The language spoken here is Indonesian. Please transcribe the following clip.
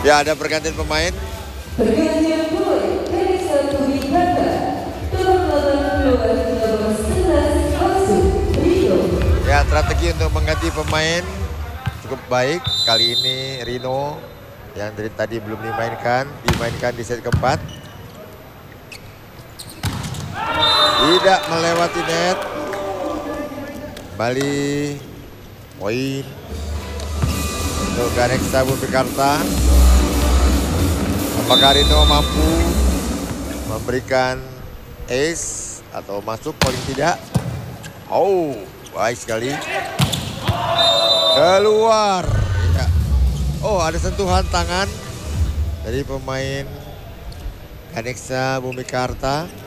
Ya, ada pergantian pemain. Pergantian pemain dari satu Wibaga, nomor 11 masuk Rino. Ya, strategi untuk mengganti pemain cukup baik. Kali ini Rino yang dari tadi belum dimainkan di set keempat. Tidak melewati net. Kembali poin untuk Ganexa Bumikarta. Apakah Rino mampu memberikan ace atau masuk paling tidak? Oh, baik sekali. Keluar. Ya. Oh, ada sentuhan tangan dari pemain Ganexa Bumikarta.